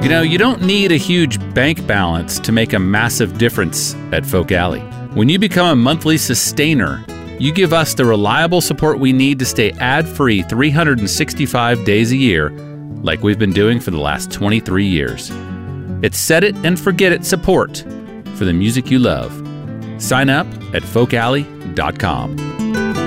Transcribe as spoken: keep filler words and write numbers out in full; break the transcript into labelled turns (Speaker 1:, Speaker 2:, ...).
Speaker 1: You know, you don't need a huge bank balance to make a massive difference at Folk Alley. When you become a monthly sustainer, you give us the reliable support we need to stay ad-free three hundred sixty-five days a year, like we've been doing for the last twenty-three years. It's set it and forget it support for the music you love. Sign up at folk alley dot com.